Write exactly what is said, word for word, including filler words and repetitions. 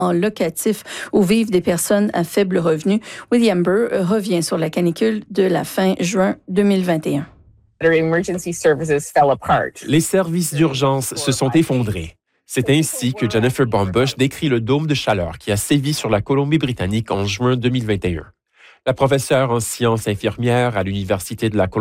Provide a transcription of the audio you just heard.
locatif où vivent des personnes à faible revenu. William Burr revient sur la canicule de la fin juin deux mille vingt et un. Les services d'urgence se sont effondrés. C'est ainsi que Jennifer Bombush décrit le dôme de chaleur qui a sévi sur la Colombie-Britannique en juin deux mille vingt et un. La professeure en sciences infirmières à l'Université de la Colombie